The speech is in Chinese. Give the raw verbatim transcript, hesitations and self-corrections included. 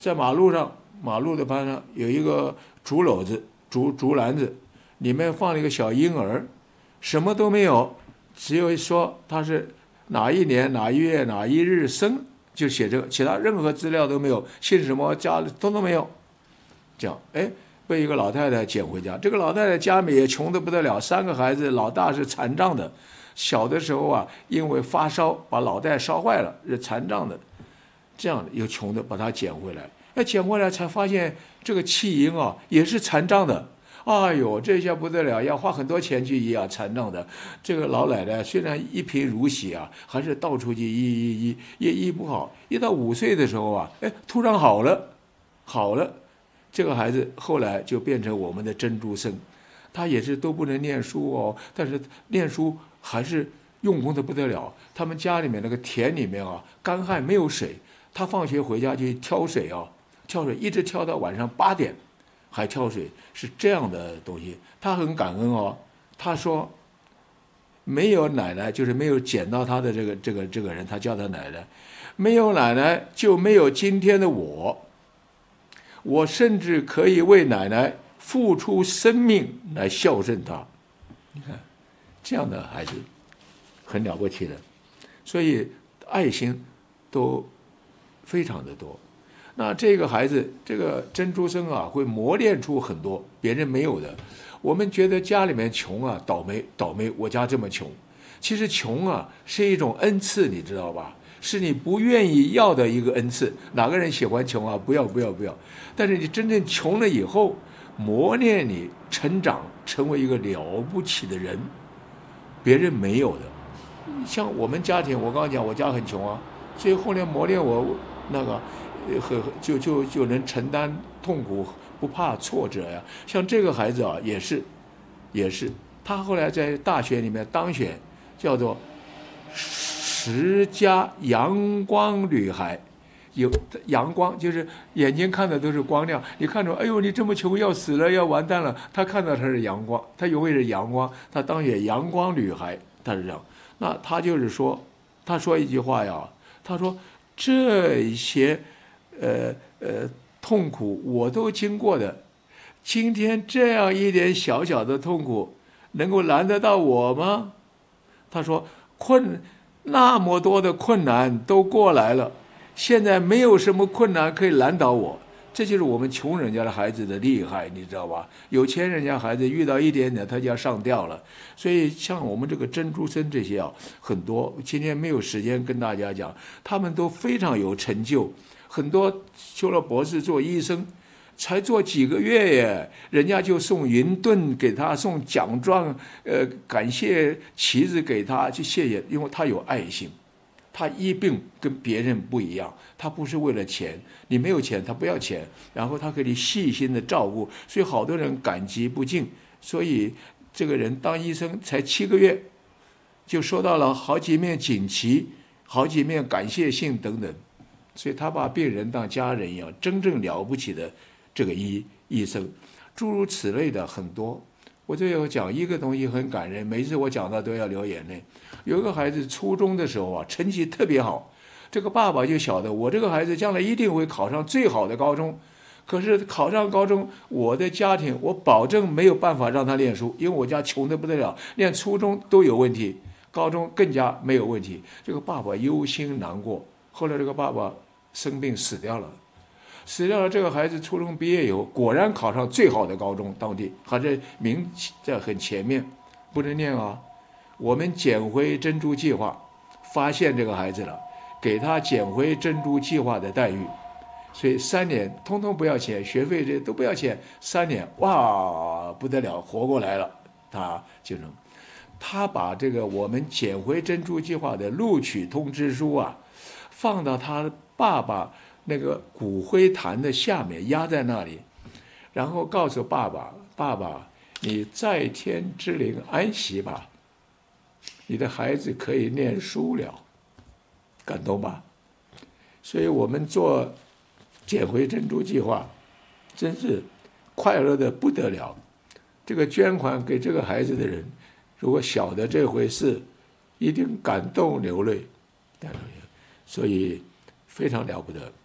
在马路上，马路的旁上有一个竹篓子、竹竹篮子，里面放了一个小婴儿，什么都没有，只有说他是哪一年哪一月哪一日生，就写这个，其他任何资料都没有，姓什么家通通没有。这样，哎，被一个老太太捡回家。这个老太太家里也穷得不得了，三个孩子，老大是残障的，小的时候啊，因为发烧把脑袋烧坏了，是残障的。这样又穷的把他捡回来，哎，捡回来才发现这个弃婴啊也是残障的，哎呦，这下不得了，要花很多钱去医啊，残障的。这个老奶奶虽然一贫如洗啊，还是到处去医医医，也医不好。一到五岁的时候啊，哎，突然好了，好了，这个孩子后来就变成我们的珍珠生，他也是都不能念书哦，但是念书还是用功的不得了。他们家里面那个田里面啊，干旱没有水。他放学回家就挑水啊，挑水一直挑到晚上八点，还挑水，是这样的东西。他很感恩哦，他说，没有奶奶，就是没有捡到他的这个这个这个人，他叫他奶奶，没有奶奶就没有今天的我。我甚至可以为奶奶付出生命来孝顺她。你看，这样的孩子很了不起的，所以爱心都非常的多。那这个孩子，这个珍珠生啊，会磨练出很多别人没有的。我们觉得家里面穷啊，倒霉倒霉，我家这么穷。其实穷啊是一种恩赐，你知道吧？是你不愿意要的一个恩赐。哪个人喜欢穷啊？不要不要不要。但是你真正穷了以后，磨练你成长，成为一个了不起的人，别人没有的。像我们家庭，我刚刚讲我家很穷啊，所以后来磨练我那个，很就就就能承担痛苦，不怕挫折呀。像这个孩子啊，也是，也是，他后来在大学里面当选，叫做十佳阳光女孩。有阳光，就是眼睛看的都是光亮。你看着，哎呦，你这么穷，要死了，要完蛋了。他看到他是阳光，他永远是阳光。他当选阳光女孩，他是这样。那他就是说，他说一句话呀，他说这些，呃呃痛苦我都经过的，今天这样一点小小的痛苦，能够难得到我吗？他说困那么多的困难都过来了。现在没有什么困难可以难倒我，这就是我们穷人家的孩子的厉害，你知道吧？有钱人家孩子遇到一点点他就要上吊了。所以像我们这个珍珠生这些啊，很多今天没有时间跟大家讲，他们都非常有成就，很多修了博士做医生，才做几个月耶，人家就送云盾给他，送奖状，呃，感谢旗子给他，去谢谢，因为他有爱心。他医病跟别人不一样，他不是为了钱，你没有钱他不要钱，然后他给你细心的照顾，所以好多人感激不尽。所以这个人当医生才七个月，就收到了好几面锦旗，好几面感谢信等等，所以他把病人当家人一样，真正了不起的这个医医生，诸如此类的很多。我最后讲一个东西很感人，每次我讲到都要流眼泪。有一个孩子初中的时候啊，成绩特别好，这个爸爸就晓得我这个孩子将来一定会考上最好的高中。可是考上高中，我的家庭我保证没有办法让他念书，因为我家穷得不得了，连初中都有问题，高中更加没有问题。这个爸爸忧心难过，后来这个爸爸生病死掉了。死掉了，这个孩子初中毕业以后，果然考上最好的高中，当地还是名在很前面，不能念啊。我们捡回珍珠计划，发现这个孩子了，给他捡回珍珠计划的待遇，所以三年通通不要钱，学费这都不要钱，三年哇不得了，活过来了。他就能，他把这个我们捡回珍珠计划的录取通知书啊，放到他爸爸那个骨灰坛的下面压在那里，然后告诉爸爸，爸爸你在天之灵安息吧，你的孩子可以念书了，感动吧？所以我们做捡回珍珠计划真是快乐的不得了。这个捐款给这个孩子的人，如果晓得这回事，一定感动流泪，所以非常了不得。